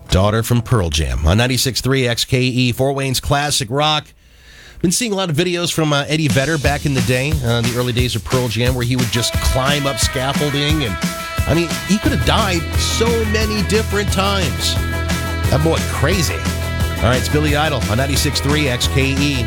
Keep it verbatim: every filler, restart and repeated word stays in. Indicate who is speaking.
Speaker 1: Daughter from Pearl Jam on ninety-six point three X K E, Fort Wayne's classic rock. Been seeing a lot of videos from uh, Eddie Vedder back in the day, uh, the early days of Pearl Jam, where he would just climb up scaffolding. And, I mean, he could have died so many different times. That boy, crazy. All right, it's Billy Idol on ninety-six point three X K E.